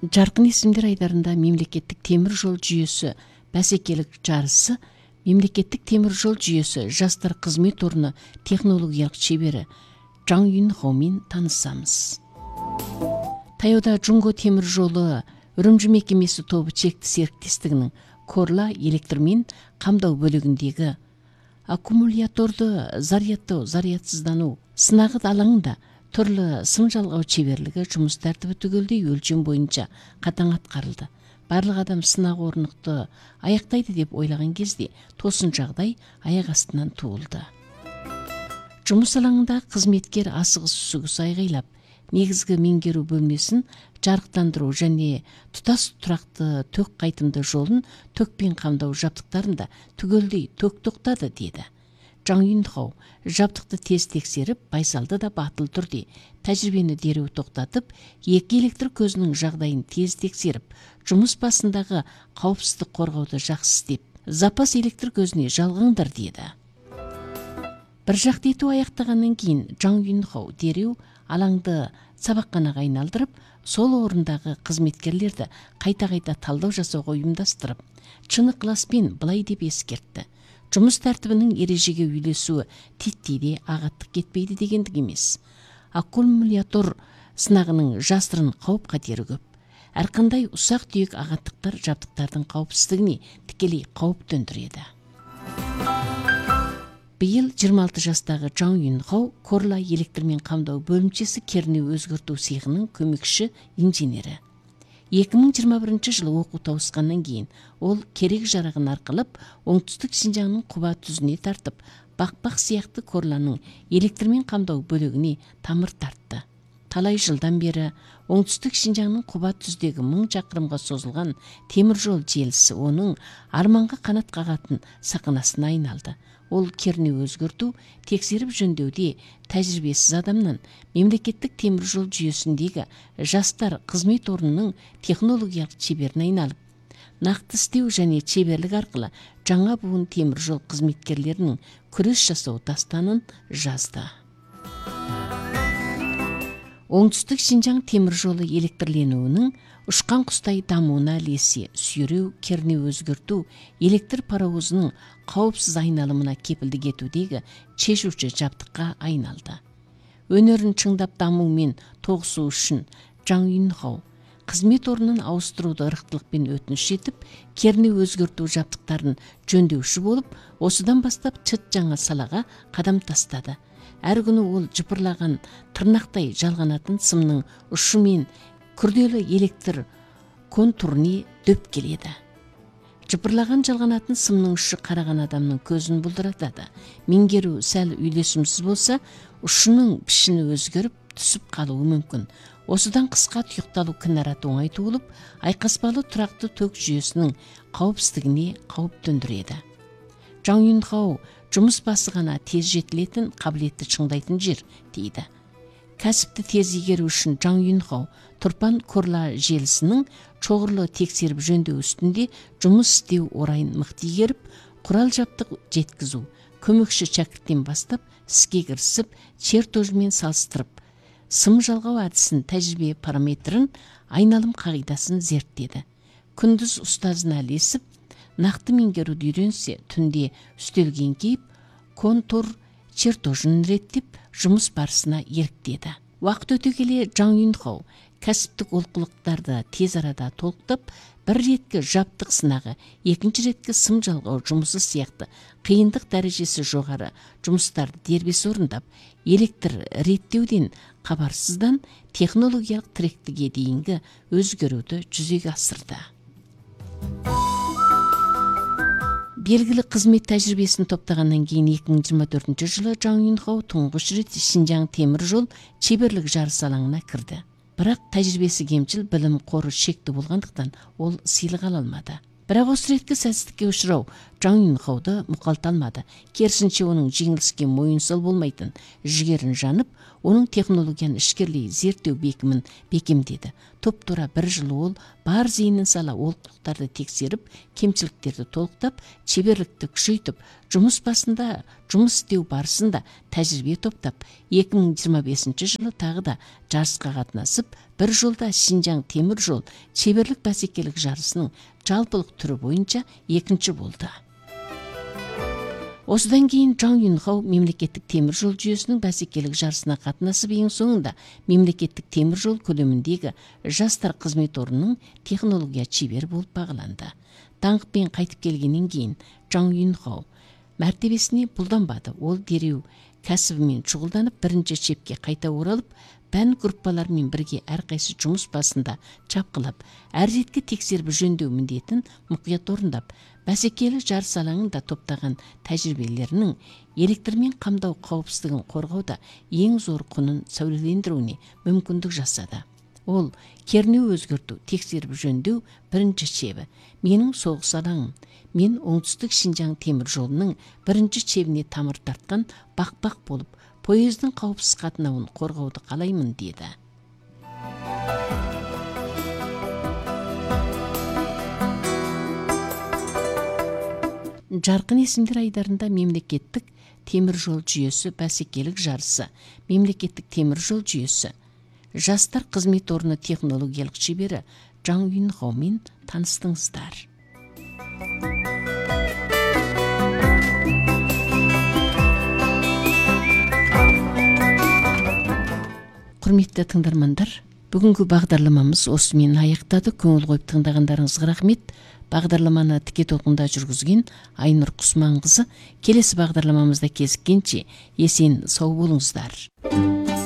Жарқын есімдер айдарында мемлекеттік темір жол жүйесі бәсекелік жарысы, мемлекеттік темір жол жүйесі жастар қызмет орны технологиялық шебері Жаң Юнхоумен танысамыз. Таяуда Жунго темір жолы Үрімжі мекемесі тобы чекті серіктестігінің Корла электрмен қамдау бөлігіндегі аккумуляторды зарядтау, зарядсыздану сынағы алаңында түрлі сым жалғау шеберлігі жұмыс тәртібі түгелдей өлшем бойынша қатаң атқарылды. Барлық адам сынақ орнықты аяқтайды деп ойлаған кезде тосын жағдай аяқ астынан туылды. Жұмыс алаңында қызметкер асығыс-үсігіс айғайлап, негізгі меңгеру бөлмесін жарықтандыру және тұтас тұрақты төк қайтымды жолын төкпен қамдау жабдықтарында түгелдей төк тоқтады деді. Жаң Юнхоу жабдықты тез тексеріп, байсалды да батыл түрде тәжірибені дереу тоқтатып, екі электр көзінің жағдайын тез тексеріп, жұмыс басындағы қауіпсіздік қорғауды жақсы істеп, запас электр көзіне жалғаңдар деді. Бір жақты ету аяқтағаннан кейін Жаң Юнхоу дереу алаңды сабаққанаға айналдырып, сол орындағы қызметкерлерді қайта-қайта талдау жасауға ұйымдастырып, шыны ықыласпен былай деп ескертті. Жұмыс тәртібінің ережеге үйлесуі титтейде ағаттық кетпейді дегендік емес. Аккумулятор сынағының жасырын қауіп қатері көп. Әрқандай ұсақ түйек ағаттықтар жабдықтардың қауіпсіздігіне тікелей қауіп төндіреді. Биыл 26 жастағы Жаң Юнхоу Корла электрмен қамдау бөлімшесі кернеу өзгерту цехының көмекші инженері. 2021 жылы оқу тауысқаннан кейін ол керек жарағын арқылып, оңтүстік Шинжаңның Құба түзіне тартып, бақпақ сияқты Корланың электрмен қамдау бөлігіне тамыр тартты. Талай жылдан бері оңтүстік Шинжаңның Құба түздегі 1000 шақырымға созылған темір жол желісі оның арманға қанат қағатын сақинасына айналды. Ол кернеу өзгерту, тексеріп жөндеуде тәжірибесіз адамнан мемлекеттік темір жол жүйесіндегі жастар қызмет орнының технологиялық шеберіне айналып, нақты істеу және шеберлік арқылы жаңа буын темір жол қызметкерлерінің күрес жасау дастанын жазды. Оңтүстік Шинжаң темір жолы электрленуінің ұшқан құстай дамуына ілесе сүйреу, кернеу өзгерту, электр паровозының қауіпсіз айналымына кепілдік етудегі шешуші жабдыққа айналды. Өнерін шыңдап дамуымен тоғысу үшін Жаң Юнхоу қызмет орнын ауыстыруды ырықтылықпен өтініш етіп, кернеу өзгерту жабдықтарын жөндеуші болып, осыдан бастап чыт жаңа салаға қадам тастады. Әр күні ол жыпырлаған тырнақтай жалғанатын сымның ұшымен күрделі электр контуріне дөп келеді. Жыпырлаған жалғанатын сымның ұшы қараған адамның көзін бұлдыратады. Меңгеру сәл үйлесімсіз болса, ұшының пішіні өзгеріп, түсіп қалуы мүмкін. Осыдан қысқа тұйықталу кінәрат оңай туылып, айқаспалы тұрақты төк жүйесінің қауіпсіздігіне қауіп төндіреді. Жаң Юнхоу жұмыс басы ғана тез жетілетін, қабілетті шыңдайтын жер, дейді. Кәсіпті тез игеру үшін Жаң Юнхоу Тұрпан Корла желісінің шоғырлы тексеріп жөндеу үстінде жұмыс істеу орайын мықты игеріп, құрал жабдық жеткізу, көмекші шәкірттен бастап іске кірісіп, чертожмен салыстырып, сым жалғау әдісін, тәжірибе параметрін, айналым қағидасын зерттеді. Күндіз ұстазына ілесіп, нақты меңгеруді үйренсе, түнде үстелген кейіп, контур чертожын реттеп, жұмыс барысына еліктеді. Уақыт өте келе Жаң Юнхоу кәсіптік олқылықтарды тез арада толықтап, бір реткі жабдық сынағы, екінші реткі сым жалғау жұмысы сияқты қиындық дәрежесі жоғары жұмыстарды дербес орындап, электр реттеуден хабарсыздан технологиялық тіректіге дейінгі өзгеруді жүзеге асырды. Белгілі қызмет тәжірибесін топтағаннан кейін 2024 жылы Жаң Юнхоу тұңғыш рет Шинжаң темір жол шеберлік жарыс алаңына кірді. Бірақ тәжірибесі кемшіл, білім қоры шекті болғандықтан ол сыйлық ала алмады. Бірақ осы реткі сәтсіздікке ұшырау Жаң Юнхауды мұқалта алмады. Керісінше оның жеңіліске мойынсал болмайтын жігерін жанып, оның технологияны ішкерлей зерттеу бекімін бекемдеді. Топ-тура 1 жыл ол бар зейінін сала олқылықтарды тексеріп, кемшіліктерді толықтап, шеберлікті күшейтіп, жұмыс басында, жұмыс істеу барысында тәжірибе топтап, 2025 жылы тағы да жарысқа қатынасып, бір жолда Шинжаң темір жол шеберлік бәсекелік жарысының жалпылық түрі бойынша 2-ші болды. Осыдан кейін Жаң Юнхау мемлекеттік темір жол жүйесінің бәсекелік жарысына қатынасып, ең соңында мемлекеттік темір жол көлеміндегі жастар қызмет орнының технология шебері болып бағаланды. Даңқпен қайтып келгеннен кейін Жаң Юнхау мәртебесіне бұлданбады. Ол дереу кәсібімен шұғылданып, бірінші шепке қайта оралып, пән группалармен бірге әрқайсы жұмыс басында чапқылап, әр ретке тексеріп жөндеу міндетін мұқият орындап, бәсекелі жарыс алаңында топтаған тәжірибелерінің электрмен қамдау қауіпсіздігін қорғауда ең зор құнын сәулелендіруіне мүмкіндік жасады. Ол кернеу өзгерту, тексеріп жөндеу бірінші шебі. Менің соғыс алаңым. Мен оңтүстік Шинжаң темір жолының бірінші шебіне тамыр тартқан бақпақ болып, поездың қауіпсіз қатынауын қорғауды қалаймын, деді. Жарқын есімдер айдарында мемлекеттік темір жол жүйесі бәсекелік жарысы, мемлекеттік темір жол жүйесі, жастар қызмет орны технологиялық шебері Жаң Юнхаумен таныстыңыздар. Құрметті тыңдармандар, бүгінгі бағдарламамыз осымен аяқтады. Көңіл қойып тыңдағандарыңызға рахмет. Бағдарламаны тіке толқында жүргізген Айнұр Құсманқызы. Келесі бағдарламамызда кезіккенше есен сау болыңыздар.